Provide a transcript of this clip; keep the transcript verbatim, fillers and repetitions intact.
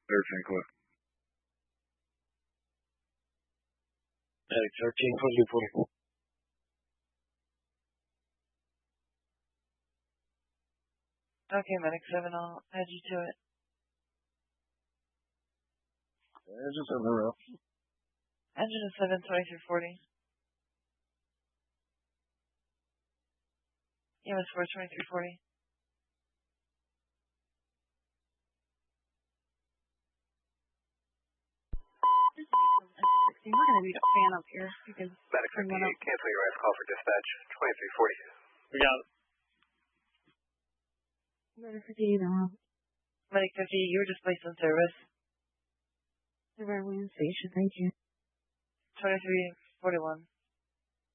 thirteen Cliff. Medic thirteen, code forty-four. Okay, Medic seven, I'll add you to it. Engine seven, they're up. Engine seven, twenty-three forty. E M S four, twenty-three forty. We're going to need a fan up here. You can Medic fifty-eight, cancel your last call for dispatch, twenty-three forty. We got it. Medic fifty-eight, uh, Medic fifty, you were just placed in service. the Redland Station, thank you. twenty-three forty-one.